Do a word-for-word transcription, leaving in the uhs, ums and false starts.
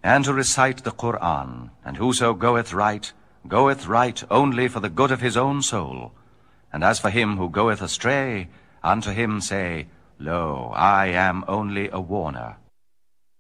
and to recite the Qur'an, and whoso goeth right, goeth right only for the good of his own soul. And as for him who goeth astray, unto him say, Lo, I am only a warner.